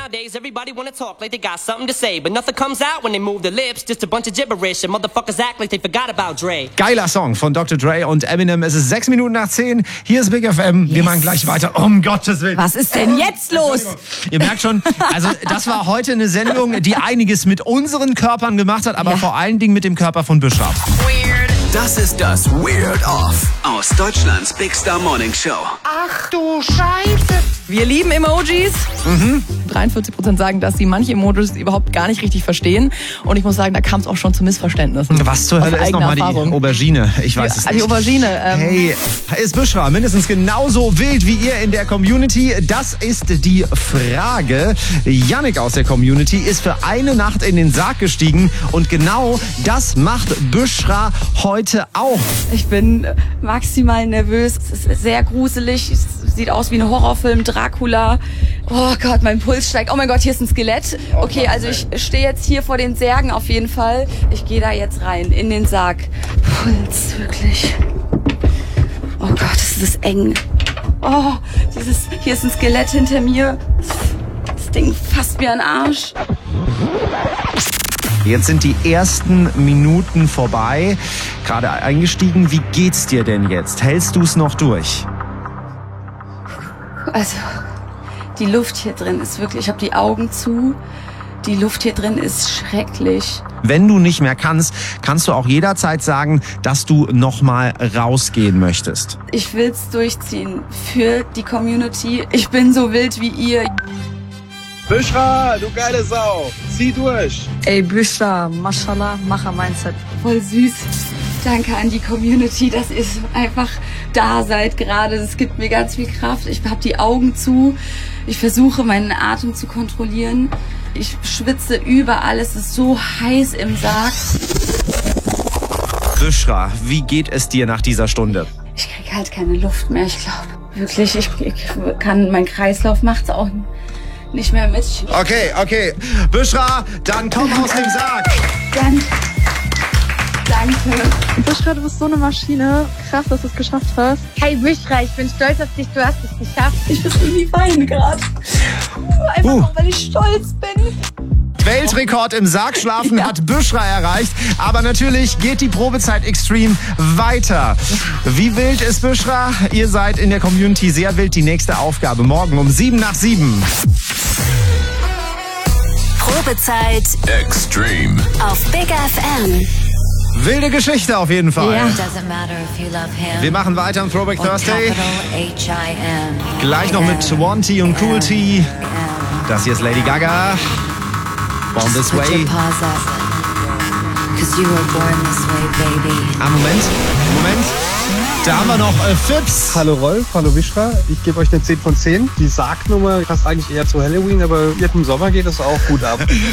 Nowadays everybody wanna talk like they got something to say, but nothing comes out when they move their lips, just a bunch of gibberish and motherfuckers act like they forgot about Dre. Geiler Song von Dr. Dre und Eminem. Es ist 6 Minuten nach 10. Hier ist Big FM. Wir machen gleich weiter. Um Gottes Willen. Was ist denn jetzt los? Ihr merkt schon, also das war heute eine Sendung, die einiges mit unseren Körpern gemacht hat, aber vor allen Dingen mit dem Körper von Büschra. Weird. Das ist das Weird Off aus Deutschlands Big Star Morning Show. Ach du Scheiße. Wir lieben Emojis. 43% sagen, dass sie manche Emojis überhaupt gar nicht richtig verstehen. Und ich muss sagen, da kam es auch schon zu Missverständnissen. Was zur Hölle ist nochmal die Aubergine? Ich weiß es nicht. Die Aubergine. Hey, ist Büschra mindestens genauso wild wie ihr in der Community? Das ist die Frage. Yannick aus der Community ist für eine Nacht in den Sarg gestiegen und genau das macht Büschra heute auch. Ich bin maximal nervös. Es ist sehr gruselig. Es sieht aus wie ein Horrorfilm, Dracula. Oh Gott, mein Puls steigt. Oh mein Gott, hier ist ein Skelett. Okay, also ich stehe jetzt hier vor den Särgen auf jeden Fall. Ich gehe da jetzt rein, in den Sarg. Puls, wirklich. Oh Gott, das ist eng. Oh, hier ist ein Skelett hinter mir. Das Ding fasst mir an den Arsch. Jetzt sind die ersten Minuten vorbei. Gerade eingestiegen. Wie geht's dir denn jetzt? Hältst du es noch durch? Also, die Luft hier drin ist wirklich, ich habe die Augen zu. Die Luft hier drin ist schrecklich. Wenn du nicht mehr kannst, kannst du auch jederzeit sagen, dass du nochmal rausgehen möchtest. Ich will's durchziehen für die Community. Ich bin so wild wie ihr. Büschra, du geile Sau, zieh durch. Ey, Büschra, Mashallah, Macher-Mindset. Voll süß. Danke an die Community, dass ihr einfach da seid gerade. Das gibt mir ganz viel Kraft. Ich habe die Augen zu. Ich versuche, meinen Atem zu kontrollieren. Ich schwitze überall. Es ist so heiß im Sarg. Büschra, wie geht es dir nach dieser Stunde? Ich kriege halt keine Luft mehr, ich glaube. Wirklich, ich kann, mein Kreislauf macht's auch nicht mehr mit. Okay. Büschra, dann komm aus dem Sarg. Danke. Büschra, du bist so eine Maschine. Krass, dass du es geschafft hast. Hey Büschra, ich bin stolz auf dich, du hast es geschafft. Ich muss irgendwie weinen gerade. Einfach auch, weil ich stolz bin. Weltrekord im Sargschlafen hat Büschra erreicht. Aber natürlich geht die Probezeit Extreme weiter. Wie wild ist Büschra? Ihr seid in der Community sehr wild. Die nächste Aufgabe morgen um 7 nach 7. Probezeit Extreme auf Big FM. Wilde Geschichte auf jeden Fall. Ja. Wir machen weiter am Throwback Thursday. Gleich noch mit Swanty und Cool T. Das hier ist Lady Gaga. Born This Way. Moment. Da haben wir noch Fips. Hallo Rolf, hallo Büschra. Ich gebe euch eine 10 von 10. Die Sargnummer passt eigentlich eher zu Halloween, aber jetzt im Sommer geht es auch gut ab.